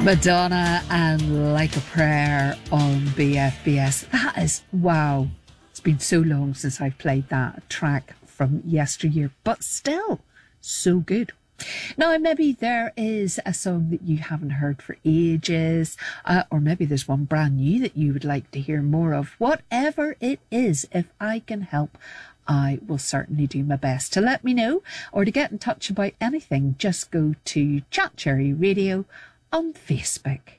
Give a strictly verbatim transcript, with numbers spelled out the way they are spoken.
Madonna and Like a Prayer on B F B S. That is, wow. It's been so long since I've played that track from yesteryear, but still so good. Now, maybe there is a song that you haven't heard for ages, uh, or maybe there's one brand new that you would like to hear more of. Whatever it is, if I can help, I will certainly do my best. To let me know or to get in touch about anything, just go to Chat Cherry Radio on Facebook.